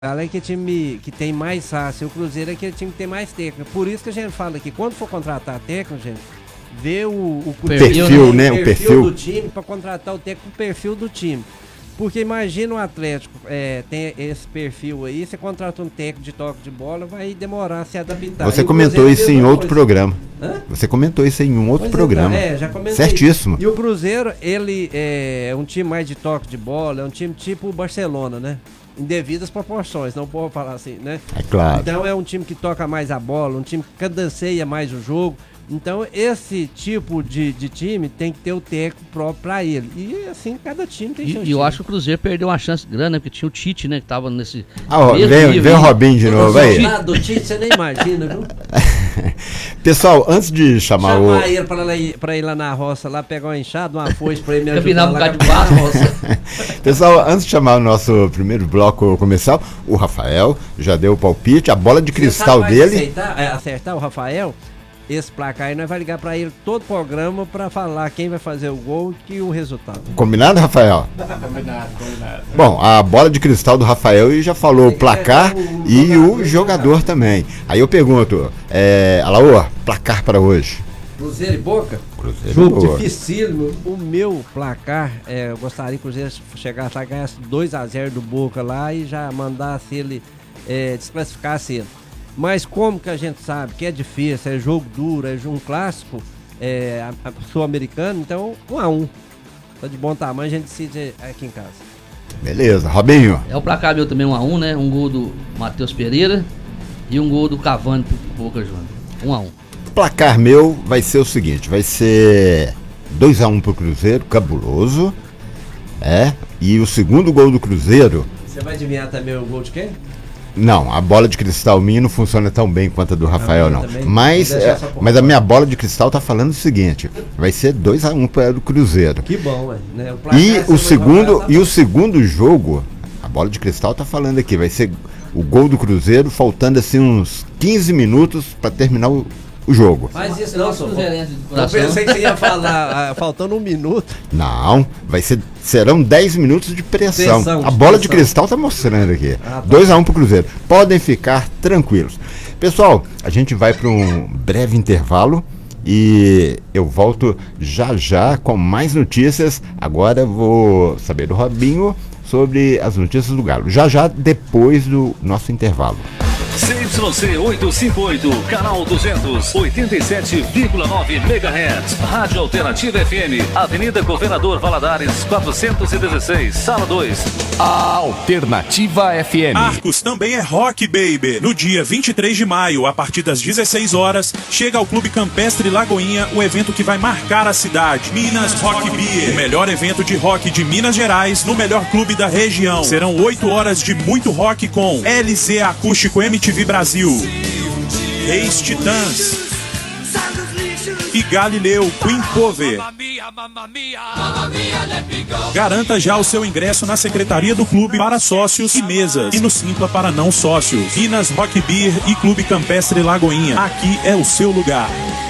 Galo é que time que tem mais fácil, o Cruzeiro é aquele time que tem mais técnica. Por isso que a gente fala que quando for contratar técnico, gente, vê o perfil, né? O perfil do time para contratar o técnico, o perfil do time. Porque imagina o Atlético tem esse perfil aí, você contrata um técnico de toque de bola, vai demorar a se adaptar. Você comentou isso em outro programa. Você comentou isso em um outro programa. Já comentei. Certíssimo. E o Cruzeiro, ele é um time mais de toque de bola, é um time tipo o Barcelona, né? Em devidas proporções, não posso falar assim, né? É claro. Então é um time que toca mais a bola, um time que cadencia mais o jogo. Então esse tipo de time tem que ter o técnico próprio pra ele. E assim, cada time tem seu time. E eu acho que o Cruzeiro perdeu uma chance grande, né? Porque tinha o Tite, né? Que tava nesse... Vem o Robinho de novo aí. Do Tite você nem imagina, viu? Pessoal, antes de chamar ele pra ir lá na roça, lá pegar uma enxada, uma foice pra ele me ajudar. Um bocado de barro, roça. Pessoal, antes de chamar o nosso primeiro bloco comercial, o Rafael já deu o palpite, a bola de cristal dele. Acertar o Rafael, esse placar aí, nós vamos ligar pra ele todo o programa pra falar quem vai fazer o gol e o resultado. Combinado, Rafael? Combinado. Bom, a bola de cristal do Rafael já falou o placar e o jogador também. Aí eu pergunto, Alaor, placar para hoje? Cruzeiro e Boca? Jogo dificílimo. O meu placar, eu gostaria que o Cruzeiro chegasse lá e ganhasse 2-0 do Boca lá e já mandasse ele, desclassificasse ele. Mas como que a gente sabe que é difícil, é jogo duro, é um clássico sul-americano, então 1-1. Tá de bom tamanho, a gente decide aqui em casa. Beleza, Robinho. É o placar meu também 1-1, né? Um gol do Matheus Pereira e um gol do Cavani pro Boca Juniors. 1-1. O placar meu vai ser o seguinte, vai ser 2-1 pro Cruzeiro, cabuloso. E o segundo gol do Cruzeiro... Você vai adivinhar também o gol de quem? Não, a bola de cristal minha não funciona tão bem quanto a do Rafael, não. Mas a minha bola de cristal tá falando o seguinte, vai ser 2-1 para o Cruzeiro. Que bom, né? O segundo jogo, a bola de cristal tá falando aqui, vai ser o gol do Cruzeiro, faltando assim uns 15 minutos para terminar o jogo. Mas isso não, eu pensei que você ia falar faltando 1 minuto. Não, serão 10 minutos de pressão. A bola de cristal tá mostrando aqui. 2-1 pro Cruzeiro. Podem ficar tranquilos. Pessoal, a gente vai para um breve intervalo e eu volto já com mais notícias. Agora vou saber do Robinho sobre as notícias do Galo. Já depois do nosso intervalo. CYC 858, canal 200, 87,9 MHz, Rádio Alternativa FM, Avenida Governador Valadares, 416, Sala 2. A Alternativa FM. Arcos também é rock, baby. No dia 23 de maio, a partir das 16 horas, chega ao Clube Campestre Lagoinha o evento que vai marcar a cidade. Minas Rock Beer, o melhor evento de rock de Minas Gerais, no melhor clube da região. Serão 8 horas de muito rock com LZ Acústico MTV Brasil, Reis Titãs e Galileu Queen Cover. Garanta já o seu ingresso na secretaria do clube para sócios e mesas e no Simpla para não sócios. Minas Rock Beer e Clube Campestre Lagoinha. Aqui é o seu lugar.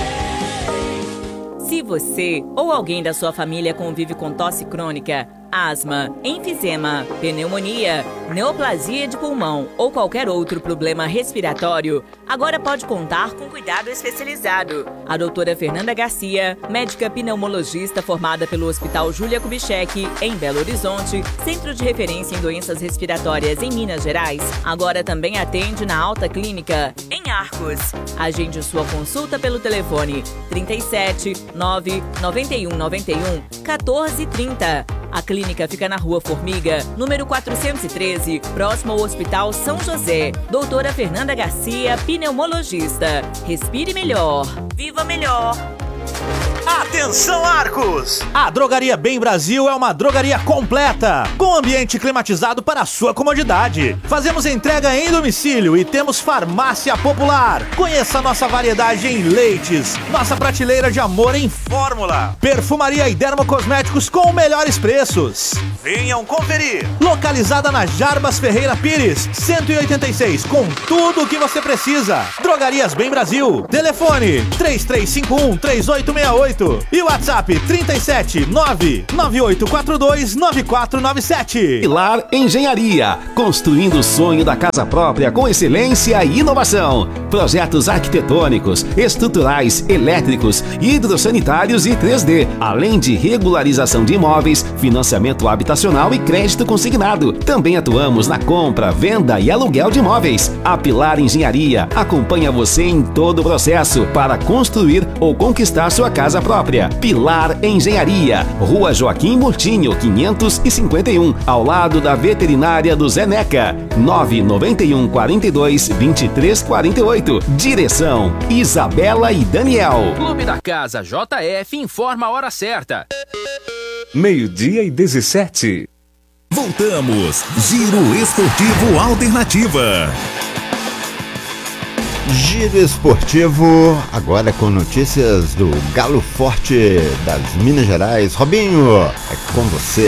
Se você ou alguém da sua família convive com tosse crônica, asma, enfisema, pneumonia, neoplasia de pulmão ou qualquer outro problema respiratório, agora pode contar com cuidado especializado. A doutora Fernanda Garcia, médica pneumologista formada pelo Hospital Júlia Kubitschek, em Belo Horizonte, centro de referência em doenças respiratórias em Minas Gerais, agora também atende na Alta Clínica, em Arcos. Agende sua consulta pelo telefone 37 9 91 91 14 30. A clínica fica na Rua Formiga, número 413, próximo ao Hospital São José. Doutora Fernanda Garcia, pneumologista. Respire melhor. Viva melhor. Atenção, Arcos! A Drogaria Bem Brasil é uma drogaria completa, com ambiente climatizado para a sua comodidade. Fazemos entrega em domicílio e temos farmácia popular. Conheça nossa variedade em leites, nossa prateleira de amor em fórmula, perfumaria e dermocosméticos com melhores preços. Venham conferir! Localizada na Jarbas Ferreira Pires, 186, com tudo o que você precisa. Drogarias Bem Brasil. Telefone 3351-3868. Contato e WhatsApp 37998429497. Pilar Engenharia, construindo o sonho da casa própria com excelência e inovação. Projetos arquitetônicos, estruturais, elétricos, hidrossanitários e 3D, além de regularização de imóveis, financiamento habitacional e crédito consignado. Também atuamos na compra, venda e aluguel de imóveis. A Pilar Engenharia acompanha você em todo o processo para construir ou conquistar sua casa própria. Pilar Engenharia, Rua Joaquim Murtinho, 551, ao lado da Veterinária do Zeneca. 991 42 23 48. Direção Isabela e Daniel. Clube da Casa JF informa a hora certa. 12:17. Voltamos. Giro Esportivo Alternativa. Giro Esportivo, agora com notícias do Galo Forte das Minas Gerais. Robinho, é com você.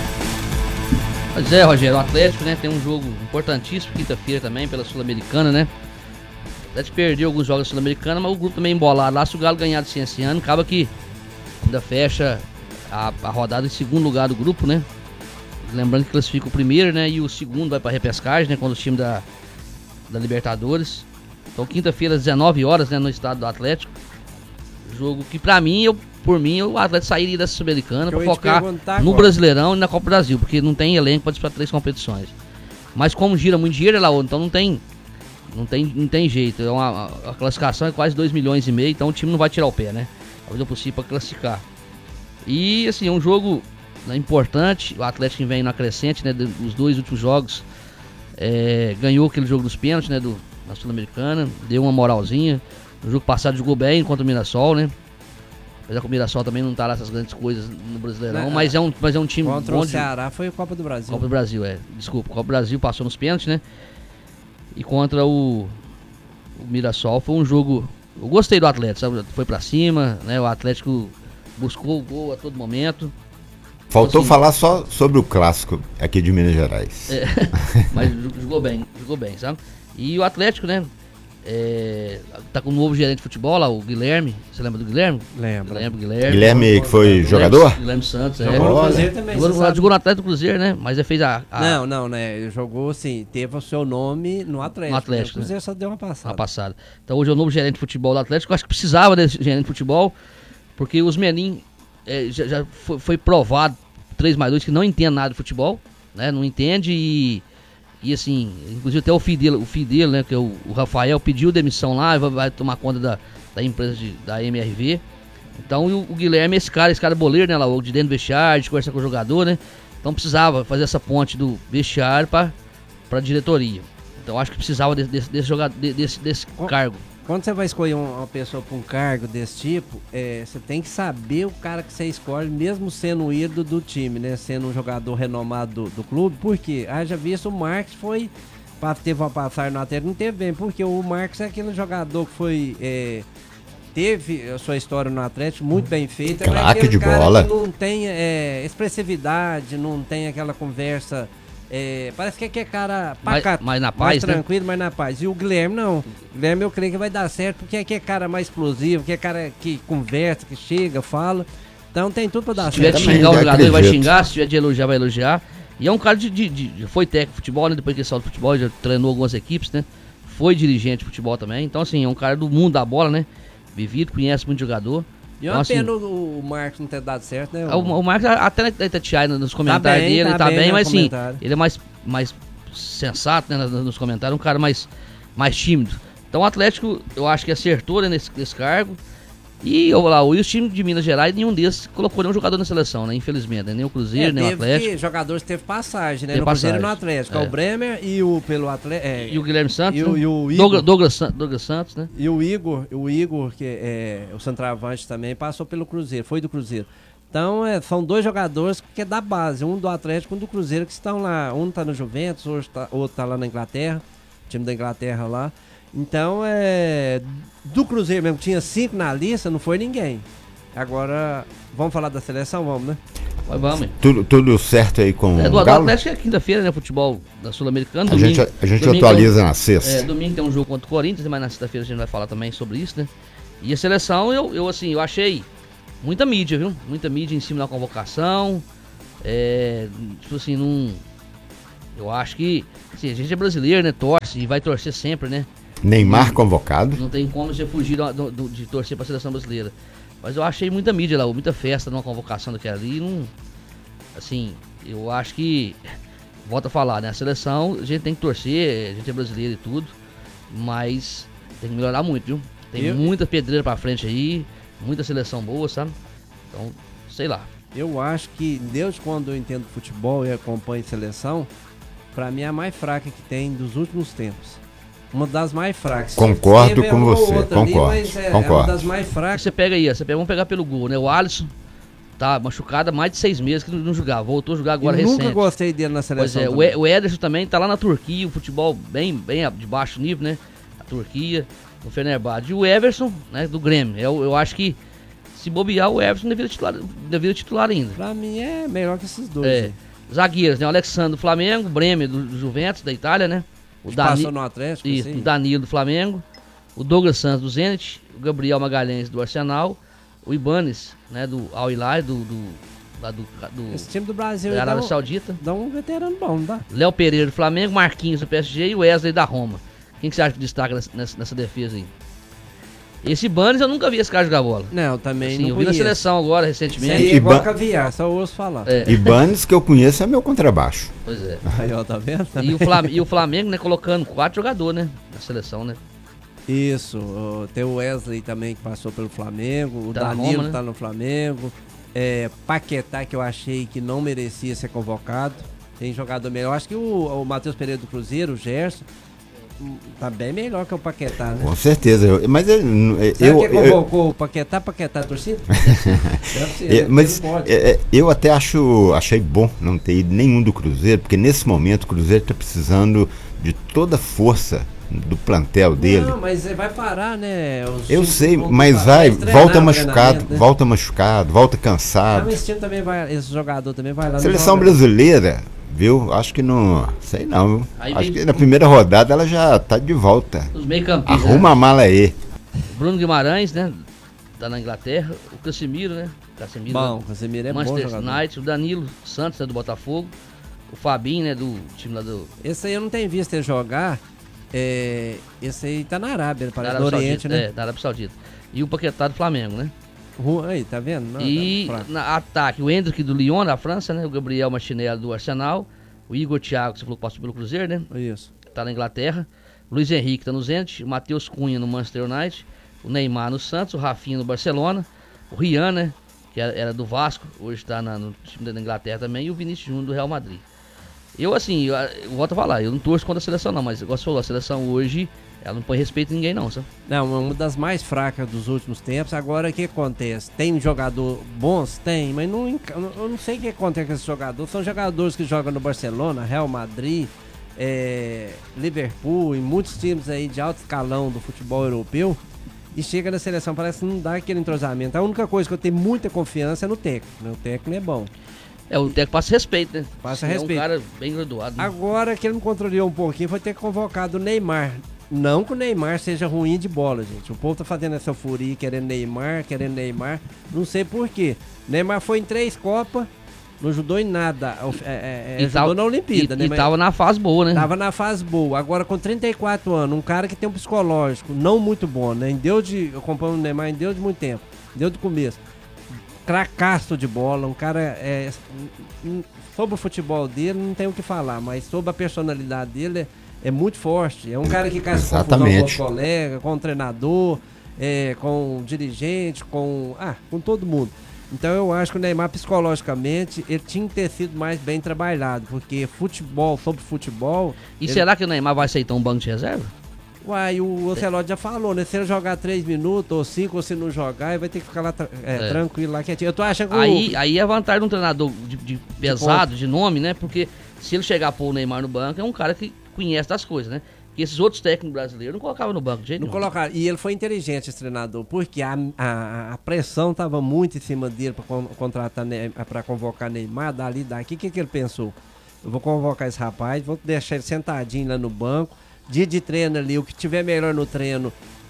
Pois é, Rogério, o Atlético, né, tem um jogo importantíssimo quinta-feira também pela Sul-Americana, né? O Atlético perdeu alguns jogos da Sul-Americana, mas o grupo também embolado lá. Se o Galo ganhar de esse ano, acaba que ainda fecha a rodada em segundo lugar do grupo, né? Lembrando que classifica o primeiro, né? E o segundo vai para repescagem, né? Quando o time da Libertadores. Então, quinta-feira, às 19 horas, né? No estado do Atlético. Jogo que, pra mim, por mim, o Atlético sairia dessa Sul-Americana pra focar no Brasileirão e na Copa do Brasil, porque não tem elenco pra disputar 3 competições. Mas como gira muito dinheiro, lá, então não tem jeito. A classificação é quase 2,5 milhões, então o time não vai tirar o pé, né? A vida possível pra classificar. E, assim, é um jogo, né, importante. O Atlético vem na crescente, né? Dos 2 últimos jogos. Ganhou aquele jogo dos pênaltis, né? Na Sul-Americana. Deu uma moralzinha. No jogo passado jogou bem contra o Mirassol, né? Apesar que o Mirassol também não tá lá essas grandes coisas no Brasileirão, mas é um time contra o Ceará foi a Copa do Brasil. Copa do Brasil, desculpa. Copa do Brasil passou nos pênaltis, né? E contra o Mirassol foi um jogo... Eu gostei do Atlético, sabe? Foi pra cima, né? O Atlético buscou o gol a todo momento. Faltou falar só sobre o clássico aqui de Minas Gerais. Mas jogou bem, sabe? E o Atlético, né? Tá com um novo gerente de futebol lá, o Guilherme. Você lembra do Guilherme? Lembro. Guilherme que foi jogador? Guilherme Santos, Jogou no Cruzeiro também. Jogou no Atlético do Cruzeiro, né? Mas ele fez Não, né? Ele jogou assim, teve o seu nome no Atlético. No Atlético, o Cruzeiro, né? Só deu uma passada. Então hoje é o novo gerente de futebol do Atlético. Eu acho que precisava desse gerente de futebol, porque os meninos já foi provado 3+2 que não entende nada de futebol, né? Não entende e assim, inclusive até o filho dele, né, que é o Rafael, pediu demissão lá e vai tomar conta da empresa da MRV. Então o Guilherme é esse cara boleiro, né, lá, de dentro do vestiário, de conversar com o jogador, né? Então precisava fazer essa ponte do vestiário pra diretoria. Então acho que precisava desse jogador, desse cargo. Quando você vai escolher uma pessoa para um cargo desse tipo, você tem que saber o cara que você escolhe, mesmo sendo o ídolo do time, né? Sendo um jogador renomado do clube. Por quê? Já visto o Marcos teve uma passagem no Atlético, não teve bem, porque o Marcos é aquele jogador que teve a sua história no Atlético muito bem feita. Craque de bola. Que não tem expressividade, não tem aquela conversa... parece que é cara pacato, mais na paz, mais tranquilo, mais na paz. E o Guilherme não. O Guilherme eu creio que vai dar certo, porque é cara mais explosivo, que é cara que conversa, que chega, fala. Então tem tudo pra dar certo. Se tiver de xingar o jogador, ele vai xingar. Se tiver de elogiar, vai elogiar. E é um cara foi técnico de futebol, né? Depois que ele saiu do futebol, já treinou algumas equipes, né? Foi dirigente de futebol também. Então, assim, é um cara do mundo da bola, né? Vivido, conhece muito jogador. E é uma pena o Marcos não ter dado certo, né? O Marcos até nos comentários dele, tá bem, mas sim, ele é mais sensato, né, nos comentários, um cara mais tímido. Então o Atlético, eu acho que acertou, né, nesse cargo. E os times de Minas Gerais, nenhum desses colocou nenhum jogador na seleção, né? Infelizmente, né? Nem o Cruzeiro, nem o Atlético. Jogadores teve passagem, né? No Cruzeiro e no Atlético. O Bremer e pelo Atlético. E o Guilherme Santos. E o Igor. Douglas Santos, né? E o Igor, que é o centroavante também, passou pelo Cruzeiro, foi do Cruzeiro. Então, são 2 jogadores que é da base, um do Atlético e um do Cruzeiro, que estão lá. Um tá no Juventus, outro tá lá na Inglaterra, time da Inglaterra lá. Então, do Cruzeiro mesmo, tinha 5 na lista, não foi ninguém. Agora, vamos falar da seleção? Vamos, né? Vamos. Tudo certo aí com o do Atlético é quinta-feira, né? Futebol da Sul-Americana. A gente atualiza na sexta. Domingo tem um jogo contra o Corinthians, mas na sexta-feira a gente vai falar também sobre isso, né? E a seleção, eu achei muita mídia, viu? Muita mídia em cima da convocação. Tipo assim, não... Eu acho que assim, a gente é brasileiro, né? Torce e vai torcer sempre, né? Neymar convocado. Não tem como você fugir de torcer pra seleção brasileira. Mas eu achei muita mídia lá, muita festa numa convocação daquela ali. Não, assim, eu acho que... Volto a falar, né? A seleção, a gente tem que torcer, a gente é brasileiro e tudo. Mas tem que melhorar muito, viu? Tem muita pedreira pra frente aí, muita seleção boa, sabe? Então, sei lá. Eu acho que, desde quando eu entendo futebol e acompanho seleção, pra mim é a mais fraca que tem dos últimos tempos. Uma das mais fracas. Concordo com você, concordo. É uma das mais fracas. Você pega aí, vamos pegar pelo gol, né? O Alisson tá machucado há mais de 6 meses que não jogava, voltou a jogar agora recente. Nunca gostei dele na seleção. Pois é, o Ederson também tá lá na Turquia, o futebol bem de baixo nível, né? A Turquia, o Fenerbahçe. E o Everson, né, do Grêmio. Eu acho que se bobear, o Everson deveria titular ainda. Pra mim é melhor que esses dois. Zagueiros, né? O Alexandre do Flamengo, o Bremer do Juventus, da Itália, né? O passou no Atlético, isso, o Danilo do Flamengo, o Douglas Santos do Zenit, o Gabriel Magalhães do Arsenal, o Ibanez, né, do Al Hilal, do esse time do Brasil da Arábia Saudita. Dá um veterano bom, não dá? Léo Pereira do Flamengo, Marquinhos do PSG e o Wesley da Roma. Quem que você acha que destaca nessa defesa aí? Esse Ibanez eu nunca vi esse cara jogar bola. Não, também assim, não eu vi na seleção agora, recentemente. É igual caviar, só ouço falar. Ibanez que eu conheço é meu contrabaixo. Pois é. Aí, ó, tá vendo? E o Flamengo, né, colocando 4 jogadores, né, na seleção, né? Isso, tem o Wesley também que passou pelo Flamengo, o tá Danilo Roma, né? tá no Flamengo, Paquetá que eu achei que não merecia ser convocado, tem jogador melhor, eu acho que o Matheus Pereira do Cruzeiro, o Gerson, tá bem melhor que o Paquetá, né? Com certeza, mas Será que convocou o Paquetá a torcida? Mas eu até achei bom não ter ido nenhum do Cruzeiro, porque nesse momento o Cruzeiro está precisando de toda a força do plantel dele. Não, mas vai parar, né? Eu sei, mas volta machucado, né? volta cansado. Mas esse time também vai, esse jogador também vai lá. Seleção brasileira, viu? Acho que não, sei não, viu? Acho que na primeira rodada ela já tá de volta. Os meio-campistas. Arruma a mala aí. Bruno Guimarães, né? Tá na Inglaterra. O Casemiro, né? Bom, o Casemiro é Manchester bom jogador. United, o Danilo Santos, né, do Botafogo. O Fabinho, né? Do time lá do... Esse aí eu não tenho visto ele jogar. Esse aí tá na Arábia, parece do Oriente, Saudita, né? da Arábia Saudita. E o Paquetá do Flamengo, né? Aí, tá vendo? Não, e tá na ataque, o Hendrick do Lyon, da França, né? O Gabriel Martinelli do Arsenal. O Igor Thiago, que você falou que passou pelo Cruzeiro, né? Isso. Tá na Inglaterra. O Luiz Henrique tá no Zenit. O Matheus Cunha no Manchester United. O Neymar no Santos. O Rafinha no Barcelona. O Rian, né? Que era do Vasco. Hoje tá no time da Inglaterra também. E o Vinícius Júnior do Real Madrid. Eu, assim, eu volto a falar, eu não torço contra a seleção não, mas igual você falou, a seleção hoje, ela não põe respeito em ninguém não, sabe? Não, é uma das mais fracas dos últimos tempos. Agora, o que acontece? Tem jogador bons? Tem, mas eu não sei o que acontece com esses jogadores. São jogadores que jogam no Barcelona, Real Madrid, Liverpool e muitos times aí de alto escalão do futebol europeu. E chega na seleção, parece que não dá aquele entrosamento. A única coisa que eu tenho muita confiança é no técnico, né? O técnico é bom. O técnico passa respeito, né? Passa respeito. É um cara bem graduado. Né? Agora que ele me controlou um pouquinho, foi ter convocado o Neymar. Não que o Neymar seja ruim de bola, gente. O povo tá fazendo essa euforia, querendo Neymar. Não sei porquê. Neymar foi em 3 Copas, não ajudou em nada. Ajudou na Olimpíada, né? E tava na fase boa, né? Tava na fase boa. Agora, com 34 anos, um cara que tem um psicológico não muito bom, né? Eu acompanho o Neymar em Deus de muito tempo. Deus do começo. Cracaço de bola, um cara sobre o futebol dele não tem o que falar, mas sobre a personalidade dele é muito forte, é um cara que caça confusão com os colegas, com o treinador, com o dirigente, com todo mundo. Então eu acho que o Neymar psicologicamente ele tinha que ter sido mais bem trabalhado, porque sobre futebol... Será que o Neymar vai aceitar um banco de reserva? Uai, o Ancelotti já falou, né? Se ele jogar 3 minutos ou 5, ou se não jogar, ele vai ter que ficar lá tranquilo, lá quietinho. Eu tô achando que aí é a vantagem de um treinador de pesado, de nome, né? Porque se ele chegar a pôr o Neymar no banco, é um cara que conhece das coisas, né? Que esses outros técnicos brasileiros não colocavam no banco de jeito nenhum. Não colocaram. E ele foi inteligente, esse treinador, porque a pressão estava muito em cima dele para convocar Neymar, daqui. O que ele pensou? Eu vou convocar esse rapaz, vou deixar ele sentadinho lá no banco. Dia de treino ali, o que tiver melhor no treino,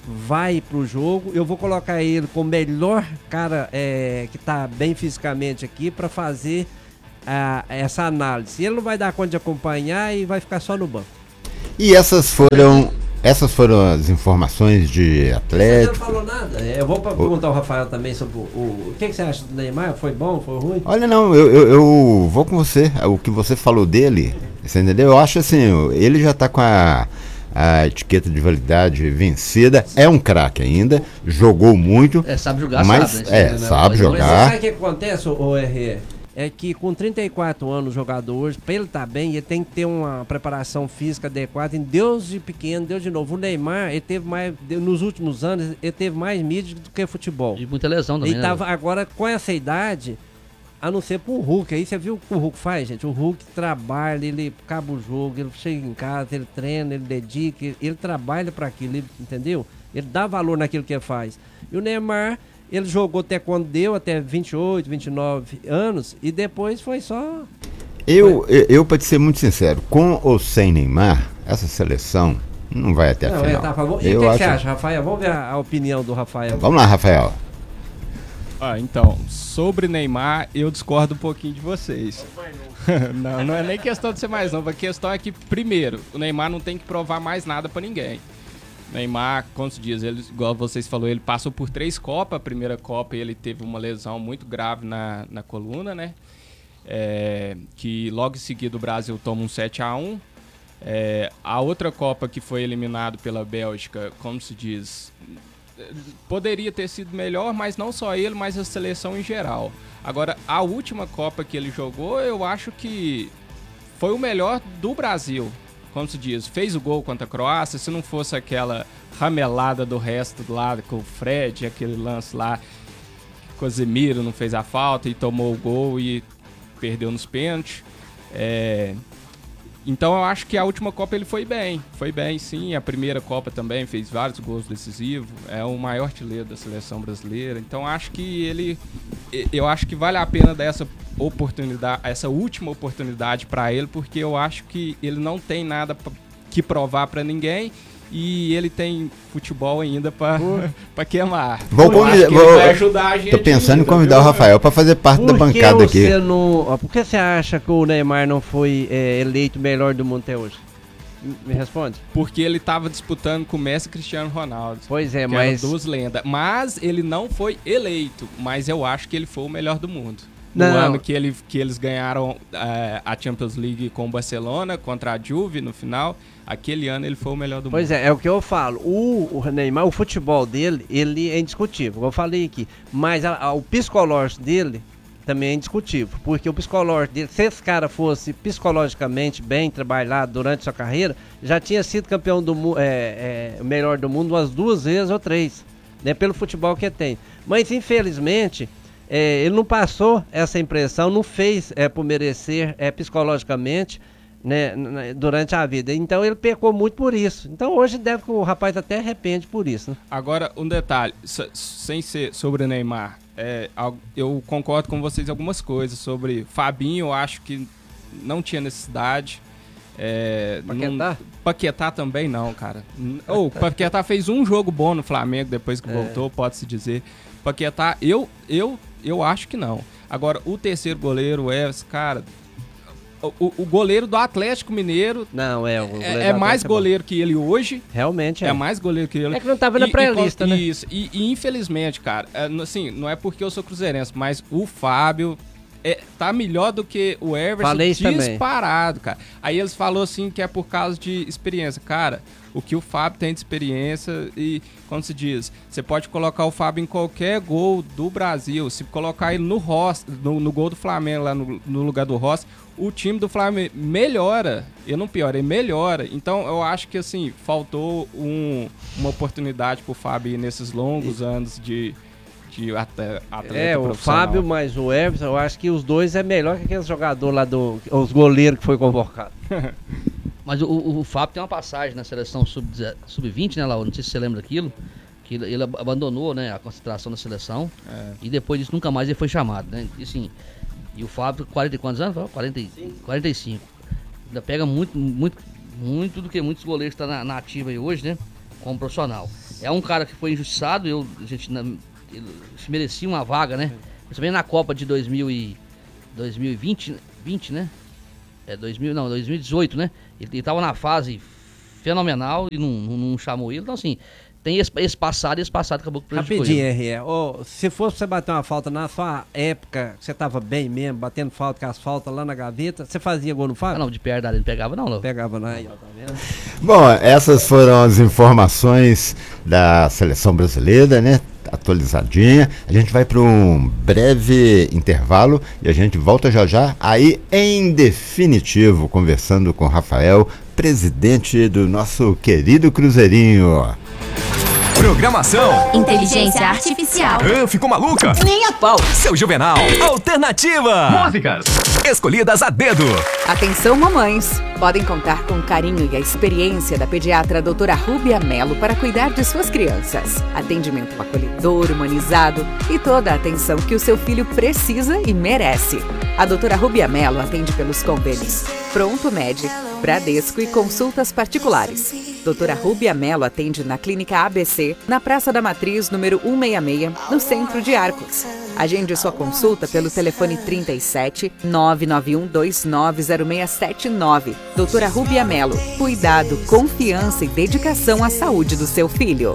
vai pro jogo. Eu vou colocar ele como melhor cara que tá bem fisicamente aqui para fazer essa análise. Ele não vai dar conta de acompanhar e vai ficar só no banco. E essas foram as informações de Atlético. Você não falou nada? Eu vou perguntar ao Rafael também sobre o que você acha do Neymar? Foi bom? Foi ruim? Olha, não, eu vou com você. O que você falou dele, você entendeu? Eu acho assim, ele já tá com a etiqueta de validade vencida. É um craque ainda, jogou muito. Sabe jogar, mas, sabe, né? Sabe jogar. Mas sabe o que acontece, o RE? É que com 34 anos o jogador hoje, para ele estar bem, ele tem que ter uma preparação física adequada. Em Deus de pequeno, Deus de novo. O Neymar, ele teve mais, nos últimos anos, ele teve mais mídia do que futebol. E muita lesão também, ele tava, agora, com essa idade, a não ser pro Hulk. Aí você viu o que o Hulk faz, gente? O Hulk trabalha, ele acaba o jogo, ele chega em casa, ele treina, ele dedica, ele trabalha para aquilo, entendeu? Ele dá valor naquilo que ele faz. E o Neymar... Ele jogou até quando deu, até 28, 29 anos, e depois foi só... Eu para te ser muito sincero, com ou sem Neymar, essa seleção não vai até a final. Tá, e o que você acha, Rafael? Vamos ver a opinião do Rafael. Vamos lá, Rafael. Então, sobre Neymar, eu discordo um pouquinho de vocês. Não é nem questão de ser mais novo, a questão é que, primeiro, o Neymar não tem que provar mais nada para ninguém. Neymar, como se diz, ele, igual vocês falaram, ele passou por 3 Copas. A primeira Copa ele teve uma lesão muito grave na coluna, né? Que logo em seguida o Brasil toma um 7-1. A outra Copa que foi eliminado pela Bélgica, como se diz, poderia ter sido melhor, mas não só ele, mas a seleção em geral. Agora, a última Copa que ele jogou, eu acho que foi o melhor do Brasil. Como se diz, fez o gol contra a Croácia. Se não fosse aquela ramelada do resto lá com o Fred, aquele lance lá que o Casemiro não fez a falta e tomou o gol e perdeu nos pênaltis. Então eu acho que a última Copa ele foi bem sim. A primeira Copa também fez vários gols decisivos, é o maior artilheiro da seleção brasileira. Então acho que eu acho que vale a pena dar essa oportunidade, essa última oportunidade para ele, porque eu acho que ele não tem nada que provar para ninguém e ele tem futebol ainda para queimar. Vou ajudar a gente. Tô pensando em convidar o Rafael para fazer parte da bancada aqui. Por que você acha que o Neymar não foi eleito melhor do mundo até hoje? Me responde. Porque ele estava disputando com o Messi e Cristiano Ronaldo. Pois é, mas... duas lendas. Mas ele não foi eleito, mas eu acho que ele foi o melhor do mundo. No Não. ano que eles ganharam a Champions League com o Barcelona contra a Juve no final, aquele ano ele foi o melhor do mundo. Pois é o que eu falo. O Neymar, o futebol dele, ele é indiscutível, como eu falei aqui. Mas o psicológico dele também é indiscutível. Porque o psicológico dele, se esse cara fosse psicologicamente bem trabalhado durante sua carreira, já tinha sido campeão do melhor do mundo umas 2 vezes ou 3, né, pelo futebol que ele tem. Mas infelizmente... ele não passou essa impressão, não fez por merecer psicologicamente, né, durante a vida. Então ele pecou muito por isso. Então hoje deve que o rapaz até arrepende por isso. Né? Agora, um detalhe, sem ser sobre o Neymar, eu concordo com vocês em algumas coisas. Sobre Fabinho, eu acho que não tinha necessidade. Paquetá? Paquetá também não, cara. O Paquetá fez um jogo bom no Flamengo depois que voltou, pode-se dizer. Paquetá, eu acho que não. Agora, o terceiro goleiro, o Everson, cara... O goleiro do Atlético Mineiro... Não, é mais goleiro que ele hoje. Realmente é. É mais goleiro que ele. É que não tava na pré-lista, né? Isso. E infelizmente, cara, assim, não é porque eu sou cruzeirense, mas o Fábio... tá melhor do que o Everson, disparado, cara. Aí eles falaram assim que é por causa de experiência. Cara, o que o Fábio tem de experiência e, como se diz, você pode colocar o Fábio em qualquer gol do Brasil. Se colocar ele no Rossi, no gol do Flamengo, lá no lugar do Rossi, o time do Flamengo melhora. Ele não piora, ele melhora. Então eu acho que, assim, faltou uma oportunidade pro Fábio nesses longos anos de atleta o Fábio mais o Everson, eu acho que os dois é melhor que aqueles jogadores lá os goleiros que foi convocado. Mas o Fábio tem uma passagem na seleção sub-20, né, Laura? Não sei se você lembra daquilo, que ele abandonou, né, a concentração da seleção e depois disso nunca mais ele foi chamado, né? E, assim, e o Fábio, 40 e quantos anos? 45. Ainda pega muito do que muitos goleiros estão na ativa aí hoje, né? como profissional. É um cara que foi injustiçado, ele merecia uma vaga, né? Principalmente na Copa de 2020, né? 2018, né? Ele tava na fase fenomenal e não chamou ele, então assim, tem esse passado acabou que prejudicou rapidinho, ele. Se fosse pra você bater uma falta na sua época, você tava bem mesmo, batendo falta com as faltas lá na gaveta, você fazia gol no Fábio? Não, de perto dali não pegava não. Pegava não, aí, ó, tá vendo? Bom, essas foram as informações da seleção brasileira, né? Atualizadinha. A gente vai para um breve intervalo e a gente volta já aí em definitivo conversando com o Rafael, presidente do nosso querido Cruzeirinho. Programação. Inteligência artificial. Ficou maluca? Nem a pau. Seu Juvenal. Alternativa. Músicas escolhidas a dedo. Atenção, mamães. Podem contar com o carinho e a experiência da pediatra doutora Rúbia Melo para cuidar de suas crianças. Atendimento acolhedor, humanizado e toda a atenção que o seu filho precisa e merece. A doutora Rúbia Melo atende pelos convênios Pronto Med, Bradesco e consultas particulares. Doutora Rúbia Melo atende na Clínica ABC, na Praça da Matriz, número 166, no centro de Arcos. Agende sua consulta pelo telefone 37 991 290679. Doutora Rúbia Melo, cuidado, confiança e dedicação à saúde do seu filho.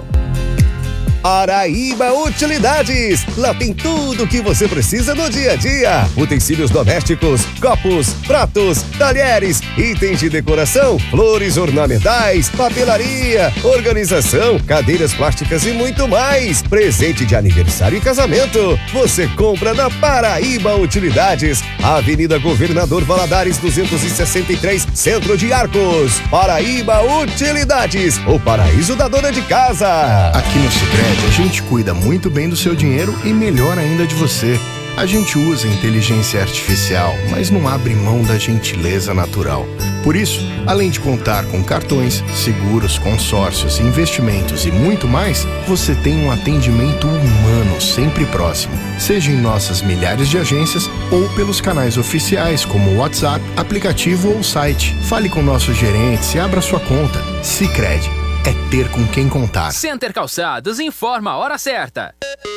Paraíba Utilidades. Lá tem tudo o que você precisa no dia a dia. Utensílios domésticos, copos, pratos, talheres, itens de decoração, flores ornamentais, papelaria, organização, cadeiras plásticas e muito mais. Presente de aniversário e casamento. Você compra na Paraíba Utilidades. Avenida Governador Valadares 263, Centro de Arcos. Paraíba Utilidades, o paraíso da dona de casa. Aqui no Sicredi a gente cuida muito bem do seu dinheiro e melhor ainda de você. A gente usa inteligência artificial, mas não abre mão da gentileza natural. Por isso, além de contar com cartões, seguros, consórcios, investimentos e muito mais, você tem um atendimento humano sempre próximo, seja em nossas milhares de agências ou pelos canais oficiais como o WhatsApp, aplicativo ou site. Fale com nossos gerentes e abra sua conta. Sicredi. É ter com quem contar. Center Calçados informa a hora certa.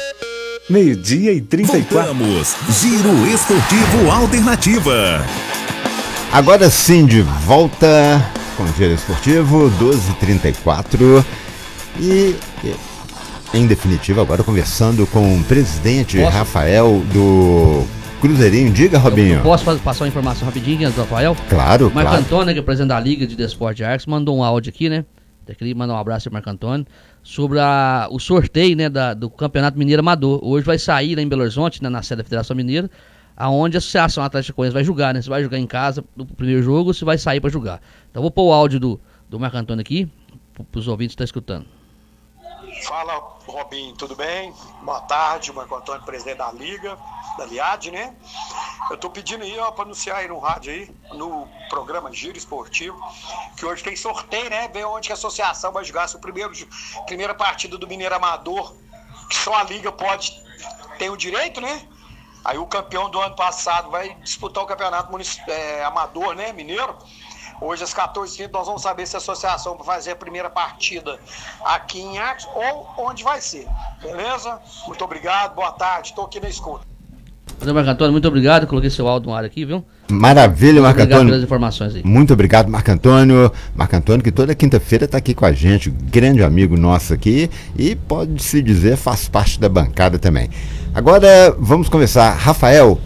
12:34. Voltamos. Giro Esportivo Alternativa. Agora sim, de volta com o Giro Esportivo, 12:34. E em definitivo, agora conversando com o presidente Rafael do Cruzeirinho. Diga, Robinho. Eu posso passar uma informação rapidinho do Rafael? Claro, Marco Antônio, que é presidente da Liga de Desporto de Arcos, mandou um áudio aqui, né? Eu queria mandar um abraço ao Marco Antônio sobre o sorteio, né, do Campeonato Mineiro Amador. Hoje vai sair lá em Belo Horizonte, né, na sede da Federação Mineira, aonde a Associação Atlética Goianiense vai jogar, né? Se vai jogar em casa no primeiro jogo ou se vai sair para jogar. Então vou pôr o áudio do Marco Antônio aqui, para os ouvintes que estão escutando. Fala, Robinho, tudo bem? Boa tarde, Marco Antônio, presidente da Liga, da Liad, né? Eu tô pedindo aí, ó, para anunciar aí no rádio aí, no programa Giro Esportivo, que hoje tem sorteio, né? Ver onde que a associação vai jogar a primeira partida do Mineiro Amador, que só a Liga tem o direito, né? Aí o campeão do ano passado vai disputar o campeonato amador, né, mineiro. Hoje às 14h30 nós vamos saber se a associação vai fazer a primeira partida aqui em Arcos ou onde vai ser. Beleza? Muito obrigado, boa tarde, estou aqui na escuta. Marco Antônio, muito obrigado, coloquei seu áudio no ar aqui, viu? Maravilha, Marco Antônio. Obrigado pelas informações aí. Muito obrigado, Marco Antônio. Marco Antônio, que toda quinta-feira está aqui com a gente, grande amigo nosso aqui, e pode-se dizer, faz parte da bancada também. Agora, vamos conversar. Rafael,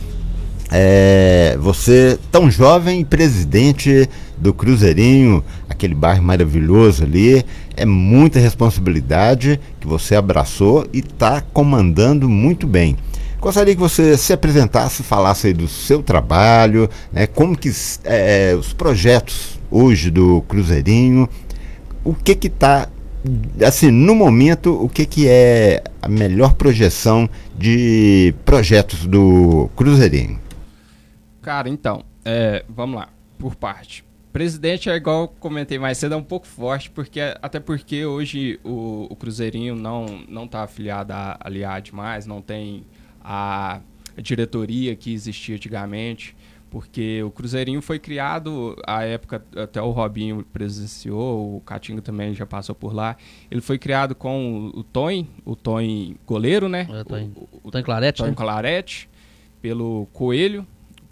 você, tão jovem, presidente do Cruzeirinho, aquele bairro maravilhoso ali, é muita responsabilidade que você abraçou e está comandando muito bem. Gostaria que você se apresentasse, falasse aí do seu trabalho, né, como que os projetos hoje do Cruzeirinho, o que está, assim, no momento, o que é a melhor projeção de projetos do Cruzeirinho? Cara, então, vamos lá, por parte. Presidente é igual eu comentei mais cedo, é um pouco forte, até porque hoje o Cruzeirinho não está afiliado à Liad mais, não tem a diretoria que existia antigamente, Porque o Cruzeirinho foi criado, à época, até o Robinho presenciou, o Catinga também já passou por lá. Ele foi criado com o Tonho goleiro, né? O Tonho Clarete, Tonho Clarete, pelo Coelho.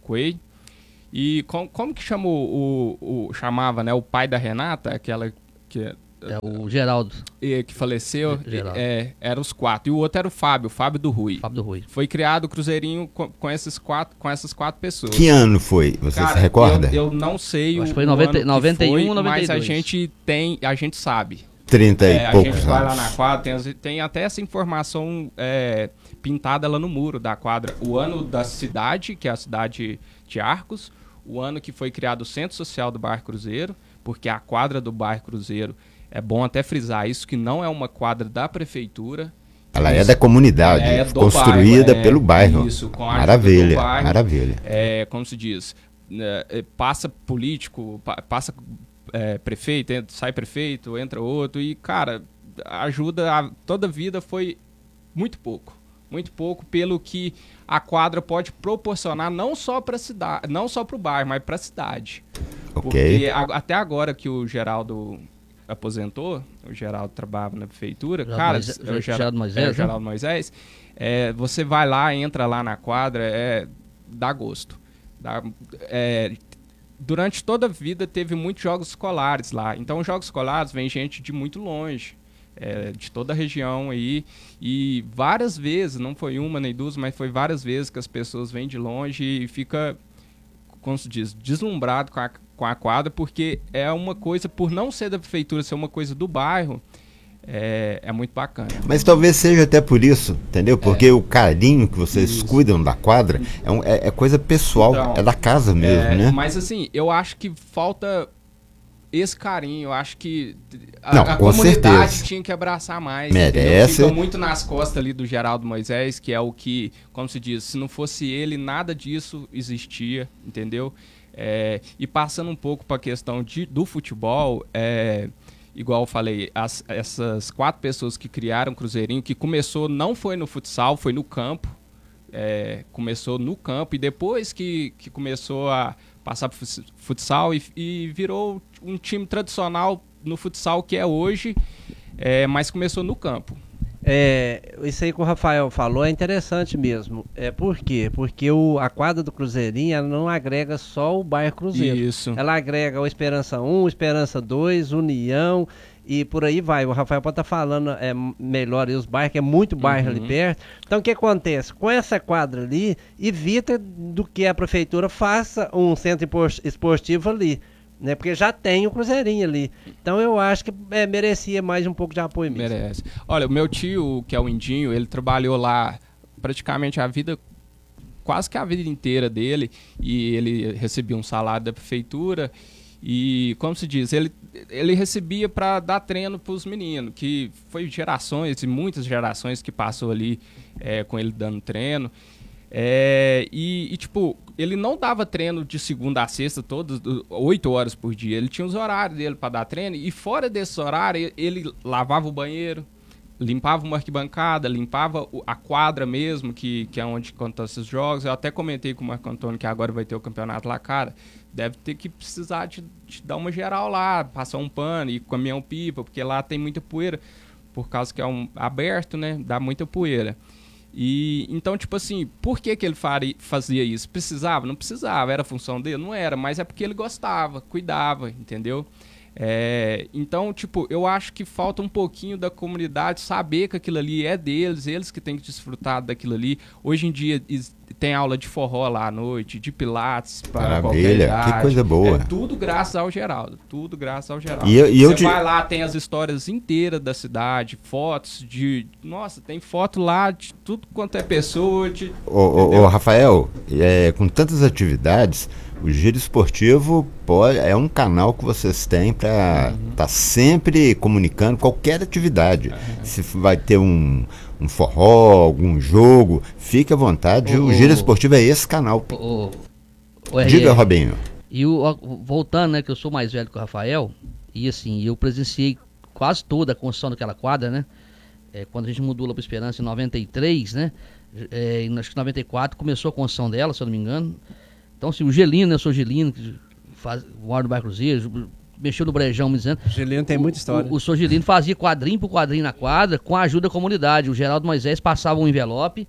E como que chamava, né? O pai da Renata, aquela que... o Geraldo. Que faleceu, eram os 4. E o outro era o Fábio do Rui. Foi criado o Cruzeirinho com essas 4 pessoas. Que ano foi? Você se recorda? Eu não sei. Acho que foi 91 ou 92. Mas a gente sabe. 30 e poucos anos. A gente vai lá na quadra, tem até essa informação pintada lá no muro da quadra. O ano da cidade, que é a cidade de Arcos. O ano que foi criado o Centro Social do Bairro Cruzeiro, porque a quadra do Bairro Cruzeiro, é bom até frisar isso, que não é uma quadra da prefeitura. Ela é da comunidade, construída pelo bairro. Isso, com a maravilha, do bairro, maravilha. Como se diz, passa político, passa prefeito, sai prefeito, entra outro, e, cara, ajuda, toda a vida foi muito pouco pelo que a quadra pode proporcionar, não só para a cidade, não só para o bairro, mas para a cidade. Porque até agora que o Geraldo aposentou, o Geraldo trabalhava na prefeitura, o Geraldo Moisés, você vai lá, entra lá na quadra, dá gosto. Durante toda a vida teve muitos jogos escolares lá, então os jogos escolares vem gente de muito longe, de toda a região aí, e várias vezes, não foi uma nem duas, mas foi várias vezes que as pessoas vêm de longe e fica, como se diz, deslumbrado com a quadra, porque é uma coisa, por não ser da prefeitura, ser uma coisa do bairro, é muito bacana. Mas talvez seja até por isso, entendeu? Porque o carinho que vocês cuidam da quadra é coisa pessoal, então, é da casa mesmo, né? Mas assim, eu acho que falta esse carinho, eu acho que a comunidade tinha que abraçar mais. Merece. Fica muito nas costas ali do Geraldo Moisés, que é o que, como se diz, se não fosse ele, nada disso existia, entendeu? E passando um pouco para a questão do futebol, igual eu falei, essas 4 pessoas que criaram o Cruzeirinho, que começou, não foi no futsal, foi no campo, começou no campo, e depois que começou a passar para futsal e virou um time tradicional no futsal que é hoje, mas começou no campo. Isso aí que o Rafael falou é interessante mesmo. Por quê? Porque a quadra do Cruzeirinho, ela não agrega só o bairro Cruzeiro. Isso. Ela agrega o Esperança 1, Esperança 2, União e por aí vai. O Rafael pode estar falando melhor aí os bairros, que é muito bairro ali perto. Então o que acontece? Com essa quadra ali, evita do que a prefeitura faça um centro esportivo ali, né? Porque já tem o Cruzeirinho ali. Então eu acho que merecia mais um pouco de apoio mesmo. Merece. Olha, o meu tio, que é o Indinho, ele trabalhou lá praticamente quase que a vida inteira dele, e ele recebia um salário da prefeitura, e, como se diz, ele recebia para dar treino para os meninos, que foi gerações, e muitas gerações que passou ali com ele dando treino. Tipo, ele não dava treino de segunda a sexta, 8 horas por dia. Ele tinha os horários dele para dar treino, e fora desse horário, ele lavava o banheiro, limpava uma arquibancada, limpava a quadra mesmo, que é onde acontecem os jogos. Eu até comentei com o Marco Antônio que agora vai ter o campeonato lá, cara. Deve ter que precisar de dar uma geral lá, passar um pano e caminhão-pipa, porque lá tem muita poeira, por causa que é aberto, né? Dá muita poeira. E então, tipo assim, por que ele fazia isso? Precisava? Não precisava. Era função dele? Não era, mas é porque ele gostava, cuidava, entendeu? Então, tipo, eu acho que falta um pouquinho da comunidade saber que aquilo ali é deles, eles que têm que desfrutar daquilo ali. Hoje em dia tem aula de forró lá à noite, de pilates para qualquer idade. Que coisa boa. Tudo graças ao Geraldo, tudo graças ao Geraldo. Você vai lá, tem as histórias inteiras da cidade, fotos nossa, tem foto lá de tudo quanto é pessoa. Ô Rafael, com tantas atividades, o Giro Esportivo é um canal que vocês têm para estar sempre comunicando qualquer atividade. Se vai ter um forró, algum jogo, fique à vontade. O Giro Esportivo é esse canal. Diga, Robinho. E voltando, né, que eu sou mais velho que o Rafael, e assim, eu presenciei quase toda a construção daquela quadra, né? Quando a gente mudou lá para Esperança em 93, né? Acho que em 94 começou a construção dela, se eu não me engano. Então, assim, o Gelino, né? Eu sou Gelino, que mora no Bairro Cruzeiro, mexeu no Brejão, me dizendo. O Gelino tem muita história. O Gelino fazia quadrinho por quadrinho na quadra, com a ajuda da comunidade. O Geraldo Moisés passava um envelope,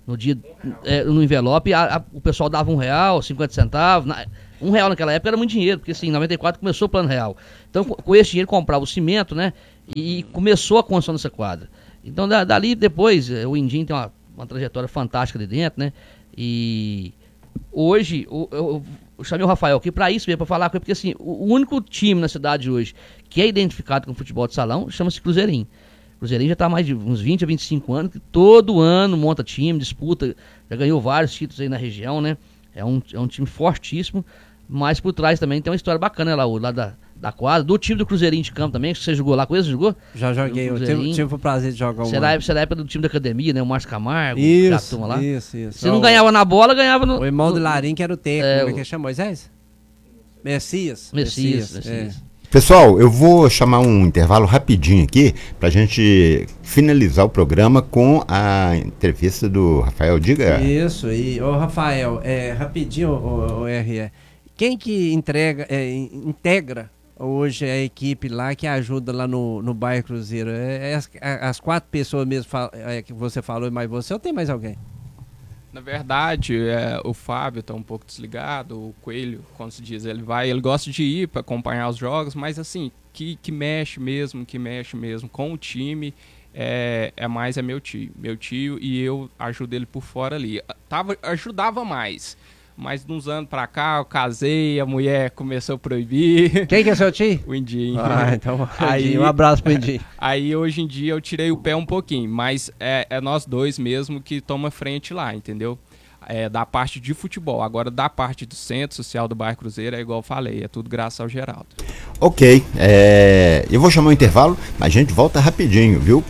no envelope, o pessoal dava R$1, 50 centavos. R$1 naquela época era muito dinheiro, porque assim, em 94 começou o Plano Real. Então, com esse dinheiro comprava o cimento, né? E começou a construção dessa quadra. Então, dali depois, o Indinho tem uma trajetória fantástica ali dentro, né? E hoje, eu chamei o Rafael aqui pra isso mesmo, pra falar com ele, porque assim, o único time na cidade hoje que é identificado com futebol de salão chama-se Cruzeirinho. Cruzeirinho já tá há mais de uns 20 a 25 anos, que todo ano monta time, disputa, já ganhou vários títulos aí na região, né? É um time fortíssimo, mas por trás também tem uma história bacana lá da quadra, do time do Cruzeirinho de campo também, que você jogou lá com eles, jogou? Já joguei, eu tive o prazer de jogar Será a época do time da academia, né? O Márcio Camargo, isso, a turma lá. Isso. Se não ganhava na bola, ganhava no... O irmão do Larim, que era o técnico, como é que ele chamou? Moisés? Messias. Pessoal, eu vou chamar um intervalo rapidinho aqui pra gente finalizar o programa com a entrevista do Rafael. Diga. Isso, e ô Rafael, rapidinho, o RE, quem que integra hoje a equipe lá que ajuda lá no Bairro Cruzeiro? As 4 pessoas mesmo que você falou, mais você, ou tem mais alguém? Na verdade, o Fábio está um pouco desligado, o Coelho, como se diz, ele gosta de ir para acompanhar os jogos, mas assim, que mexe mesmo com o time, mais meu tio, e eu ajudo ele por fora ali. Ajudava mais, mas de uns anos pra cá eu casei, a mulher começou a proibir. Quem que é seu tio? O Indinho. Então aí, um abraço pro Indinho. Aí hoje em dia eu tirei o pé um pouquinho, mas é nós dois mesmo que toma frente lá, entendeu? Da parte de futebol. Agora da parte do Centro Social do Bairro Cruzeiro, é igual eu falei, é tudo graças ao Geraldo. Ok, eu vou chamar o intervalo, mas a gente volta rapidinho, viu?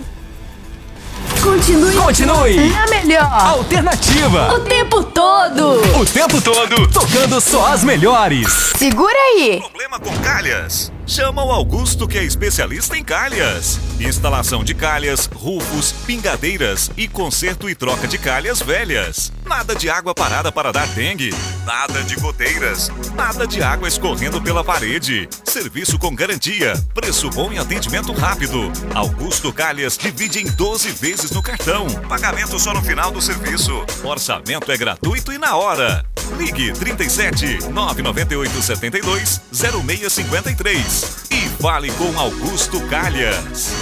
Continue. É a melhor alternativa. O tempo todo. Tocando só as melhores. Segura aí. Problema com calhas? Chama o Augusto, que é especialista em calhas. Instalação de calhas, rufos, pingadeiras e conserto e troca de calhas velhas. Nada de água parada para dar dengue. Nada de goteiras. Nada de água escorrendo pela parede. Serviço com garantia. Preço bom e atendimento rápido. Augusto Calhas divide em 12 vezes no cartão. Pagamento só no final do serviço. Orçamento é gratuito e na hora. Ligue 37 998 72 0653 e fale com Augusto Calhas.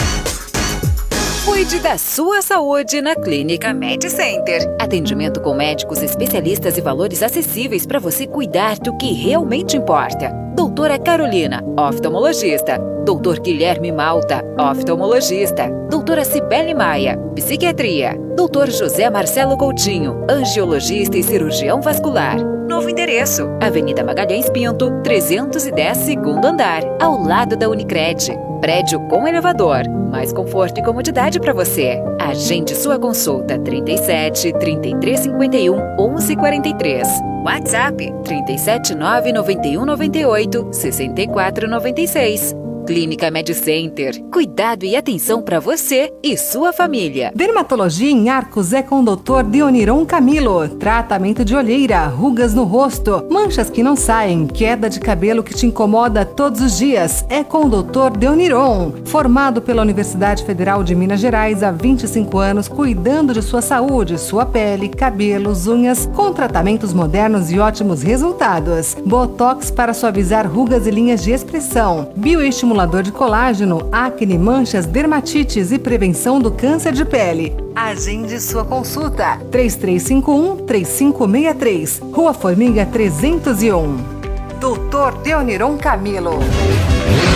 Cuide da sua saúde na Clínica MediCenter. Atendimento com médicos especialistas e valores acessíveis para você cuidar do que realmente importa. Doutora Carolina, oftalmologista. Doutor Guilherme Malta, oftalmologista. Doutora Cibele Maia, psiquiatria. Doutor José Marcelo Coutinho, angiologista e cirurgião vascular. Novo endereço, Avenida Magalhães Pinto, 310, segundo andar, ao lado da Unicred. Prédio com elevador, mais conforto e comodidade para você. Agende sua consulta 37 3351 1143. WhatsApp 379 91 98 64 96. Clínica MediCenter. Cuidado e atenção para você e sua família. Dermatologia em Arcos é com o Dr. Deoniron Camilo. Tratamento de olheira, rugas no rosto, manchas que não saem, queda de cabelo que te incomoda todos os dias. É com o Dr. Deoniron. Formado pela Universidade Federal de Minas Gerais há 25 anos, cuidando de sua saúde, sua pele, cabelos, unhas, com tratamentos modernos e ótimos resultados. Botox para suavizar rugas e linhas de expressão. Bioestimulador de colágeno, acne, manchas, dermatites e prevenção do câncer de pele. Agende sua consulta. 3351-3563. Rua Formiga 301. Dr. Deoniron Camilo.